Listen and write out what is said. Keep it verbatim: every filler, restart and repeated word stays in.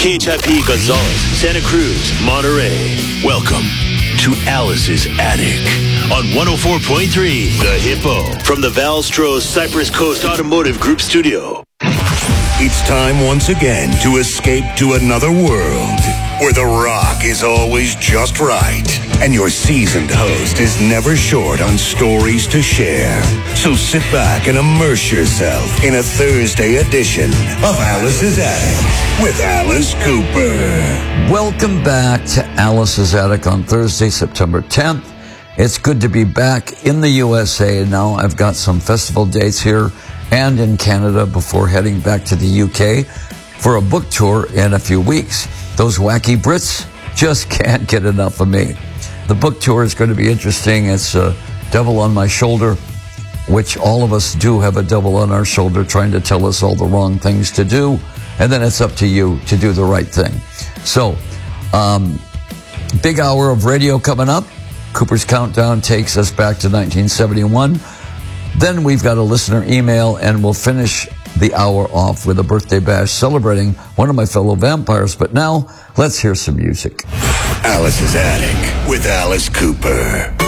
K H I P Gonzales, Santa Cruz, Monterey. Welcome to Alice's Attic on one oh four point three The Hippo from the Valstro Cypress Coast Automotive Group studio. It's time once again to escape to another world where the rock is always just right and your seasoned host is never short on stories to share. So sit back and immerse yourself in a Thursday edition of Alice's Attic with Alice Cooper. Welcome back to Alice's Attic on Thursday, September tenth. It's good to be back in the U S A now. I've got some festival dates here and in Canada before heading back to the U K for a book tour in a few weeks. Those wacky Brits just can't get enough of me. The book tour is going to be interesting. It's a devil on my shoulder, which all of us do have a devil on our shoulder trying to tell us all the wrong things to do, and then it's up to you to do the right thing. So, um, big hour of radio coming up. Cooper's Countdown takes us back to nineteen seventy-one. Then we've got a listener email, and we'll finish the hour off with a birthday bash celebrating one of my fellow vampires. But now, let's hear some music. Alice's Attic with Alice Cooper.